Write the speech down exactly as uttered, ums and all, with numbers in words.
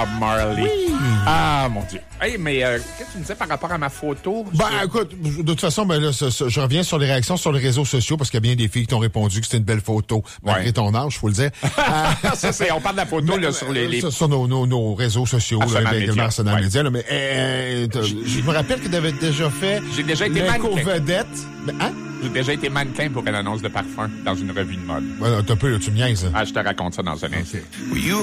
Marley. Oui. Ah, mon Dieu. Hey, mais euh, qu'est-ce que tu me disais par rapport à ma photo? Ben, Je... écoute, de toute façon, ben là, ça, ça, je reviens sur les réactions sur les réseaux sociaux parce qu'il y a bien des filles qui t'ont répondu que c'était une belle photo, malgré ouais. ton âge, faut le dire. euh, ça, c'est, on parle de la photo, là, sur les... les... Sur, sur nos, nos, nos réseaux sociaux, Arsenal là, également Arsenal ouais. Média, là, mais euh, je me rappelle que tu avais déjà fait... J'ai déjà été mannequin. Vedette. Ben, hein? J'ai déjà été mannequin pour une annonce de parfum dans une revue de mode. Ben, t'as peu, là, tu me niaises. Ah, je te raconte ça dans un instant. Okay.